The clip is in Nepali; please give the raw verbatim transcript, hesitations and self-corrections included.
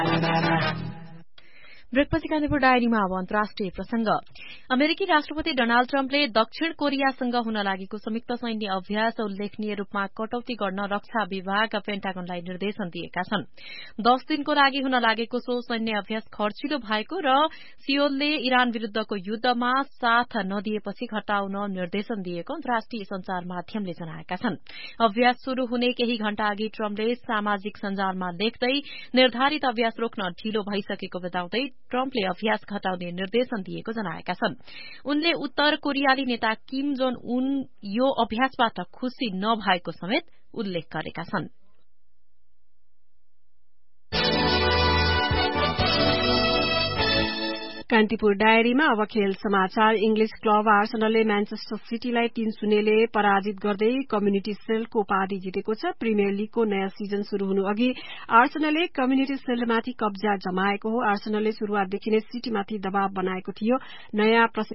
ब्रेकपछि कान्तिपुर डायरीमा अब अन्तर्राष्ट्रिय प्रसंग। अमेरिकी राष्ट्रपति डोनाल्ड ट्रम्पले दक्षिण कोरियासँग हुन लागेको संयुक्त सैन्य अभ्यास उल्लेखनीय रूपमा कटौती गर्न रक्षा विभाग पेन्टागनलाई निर्देशन दिएका छन्। दश दिनको लागि हुन लागेको सो सैन्य अभ्यास खर्चिलो भएको र सियोलले इरान विरूद्धको युद्धमा साथ नदिएपछि घटाउन निर्देशन दिएको अन्तर्राष्ट्रिय संचार माध्यमले जनाएका छन्। अभ्यास शुरू हुने केही घण्टा अघि ट्रम्पले सामाजिक सञ्जालमा लेख्दै निर्धारित अभ्यास रोक्न ढिलो भइसकेको बताउँदै ट्रम्पले अभ्यास घटाउने निर्देशन दिएको जनाएका छन्। उनले उत्तर कोरियाली नेता किम जोन उन यो अभ्यासबाट खुशी नभएको समेत उल्लेख गरेका छन्। कान्तिपुर डायरीमा अब खेल समाचार। इंग्लिश क्लब आर्सेनलले म्यानचेस्टर सिटीलाई तीन शून्यले पराजित गर्दै कम्युनिटी शील्डको उपाधि जितेको छ। प्रिमियर लीगको नयाँ सिजन शुरू हुनु अघि आर्सेनलले कम्युनिटी शील्डमाथि कब्जा जमाएको हो। आर्सेनलले शुरूआतदेखि नै सिटीमाथि दबाव बनाएको थियो। नयाँ